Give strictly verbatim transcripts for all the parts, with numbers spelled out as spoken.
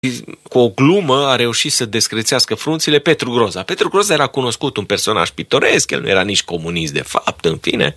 Cu o glumă a reușit să descrețească frunțile Petru Groza. Petru Groza era cunoscut un personaj pitoresc, el nu era nici comunist de fapt, în fine,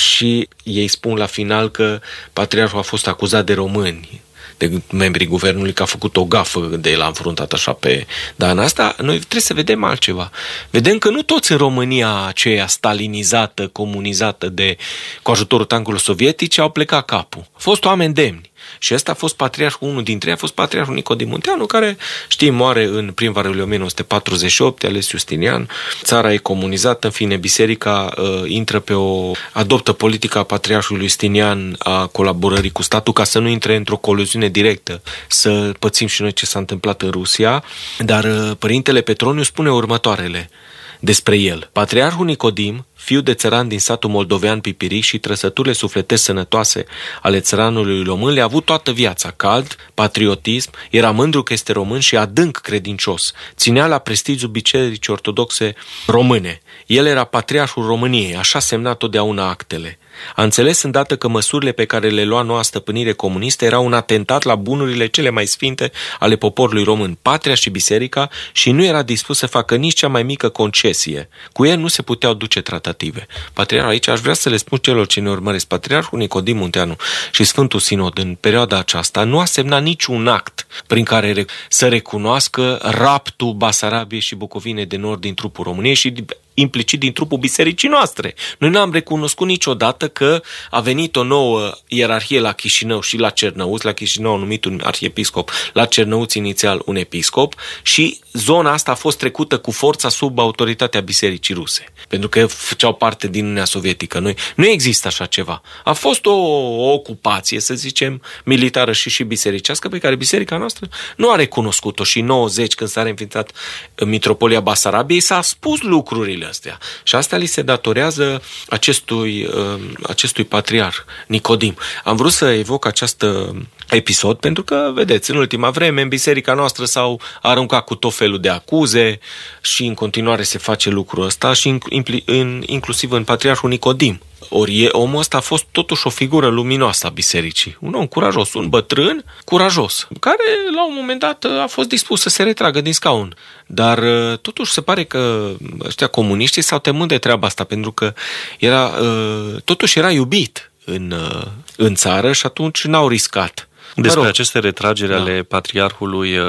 și ei spun la final că patriarhul a fost acuzat de români, de membrii guvernului, că a făcut o gafă de l-a înfruntat așa pe... Dar în asta noi trebuie să vedem altceva. Vedem că nu toți în România aceea stalinizată, comunizată de, cu ajutorul tancurilor sovietice au plecat capul. Au fost oameni demni. Și ăsta a fost patriarhul, unul dintre ei a fost patriarhul Nicodim Munteanu, care, știi, moare în primăvara lui o mie nouă sute patruzeci și opt, ales Justinian, țara e comunizată, în fine, biserica uh, intră pe o, adoptă politica patriarhului Justinian a colaborării cu statul ca să nu intre într-o coluziune directă, să pățim și noi ce s-a întâmplat în Rusia, dar uh, părintele Petroniu spune următoarele despre el. Patriarhul Nicodim, fiu de țăran din satul moldovean Pipiric și trăsăturile sufletești sănătoase ale țăranului român, le-a avut toată viața, cald, patriotism, era mândru că este român și adânc credincios. Ținea la prestigiul bisericii ortodoxe române. El era patriarhul României, așa semna totdeauna actele. A înțeles îndată că măsurile pe care le lua noua stăpânire comunistă erau un atentat la bunurile cele mai sfinte ale poporului român, patria și biserica, și nu era dispus să facă nici cea mai mică concesie. Cu el nu se puteau duce tratative. Patriarhul, aici aș vrea să le spun celor ce ne urmăresc, patriarhul Nicodim Munteanu și Sfântul Sinod în perioada aceasta nu a semnat niciun act prin care să recunoască raptul Basarabiei și Bucovinei de Nord din trupul României și implicit din trupul bisericii noastre. Noi n-am recunoscut niciodată că a venit o nouă ierarhie la Chișinău și la Cernăuți, la Chișinău a numit un arhiepiscop, la Cernăuți inițial un episcop, și zona asta a fost trecută cu forța sub autoritatea bisericii ruse, pentru că făceau parte din Uniunea Sovietică. Noi, nu există așa ceva. A fost o, o ocupație, să zicem, militară și și bisericească, pe care biserica noastră nu a recunoscut-o, și în nouăzeci, când s-a reînființat Mitropolia Basarabiei, s-a spus lucrurile astea. Și asta li se datorează acestui, acestui patriarh Nicodim. Am vrut să evoc acest episod pentru că, vedeți, în ultima vreme în biserica noastră s-au aruncat cu tot felul de acuze și în continuare se face lucrul ăsta și în, inclusiv în patriarhul Nicodim. Ori omul ăsta a fost totuși o figură luminoasă a bisericii. Un om curajos, un bătrân curajos, care la un moment dat a fost dispus să se retragă din scaun. Dar totuși se pare că ăștia comuniștii s-au temut de treaba asta, pentru că era, totuși era iubit în, în țară și atunci n-au riscat. Despre aceste retrageri da. ale patriarhului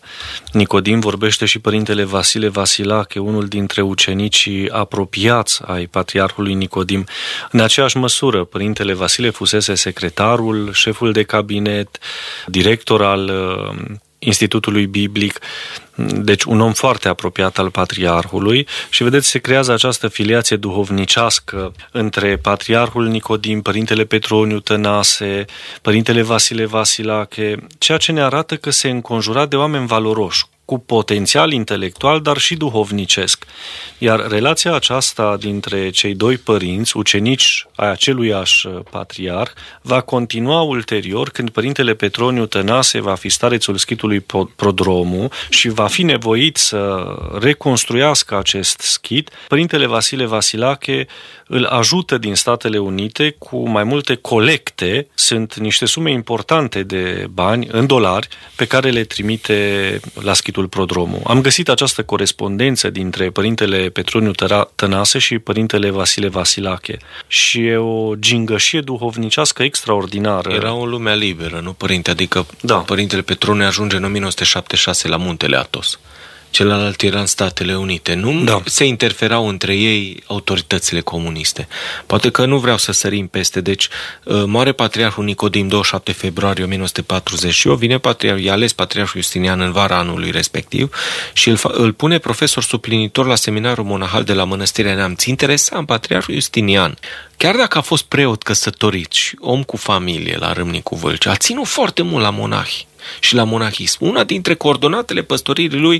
Nicodim vorbește și părintele Vasile Vasilache, unul dintre ucenicii apropiați ai patriarhului Nicodim. În aceeași măsură, părintele Vasile fusese secretarul, șeful de cabinet, director al Institutului Biblic, deci un om foarte apropiat al patriarhului, și vedeți, se creează această filiație duhovnicească între patriarhul Nicodim, părintele Petroniu Tănase, părintele Vasile Vasilache, ceea ce ne arată că se înconjura de oameni valoroși, cu potențial intelectual, dar și duhovnicesc. Iar relația aceasta dintre cei doi părinți, ucenici ai aceluiași patriarh, va continua ulterior când părintele Petroniu Tănase va fi starețul schitului Prodromu și va fi nevoit să reconstruiască acest schit. Părintele Vasile Vasilache îl ajută din Statele Unite cu mai multe colecte, sunt niște sume importante de bani în dolari pe care le trimite la schitul Prodromu. Am găsit această corespondență dintre părintele Petroniu Tănase și părintele Vasile Vasilache și e o gingășie duhovnicească extraordinară. Era o lumea liberă, nu, părinte? Adică da. Părintele Petroniu ajunge în o mie nouă sute șaptezeci și șase la Muntele Athos. Celălalt era în Statele Unite. Nu da. se interferau între ei autoritățile comuniste. Poate că nu vreau să sărim peste. Deci, moare patriarhul Nicodim douăzeci și șapte februarie o mie nouă sute patruzeci și opt, vine patriarhul, e ales patriarhul Justinian în vara anului respectiv și îl, îl pune profesor suplinitor la seminarul monahal de la Mănăstirea Neamț. Interesant, patriarhul Justinian, chiar dacă a fost preot căsătorit și om cu familie la Râmnicu Vâlcea, a ținut foarte mult la monahi și la monahism. Una dintre coordonatele păstoririi lui,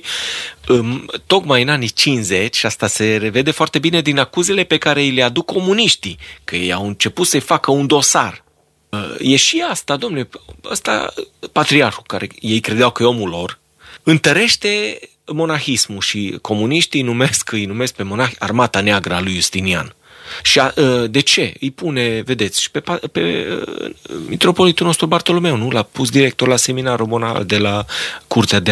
tocmai în anii cincizeci, și asta se revede foarte bine din acuzele pe care îi le aduc comuniștii, că ei au început să-i facă un dosar. E și asta, domnule, ăsta, patriarhul, care ei credeau că e omul lor, întărește monahismul și comuniștii îi numesc, îi numesc pe monahi Armata Neagră a lui Justinian. Și a, de ce? Îi pune, vedeți, și pe, pe mitropolitul nostru Bartolomeu, nu? L-a pus director la seminarul monal de la Curtea de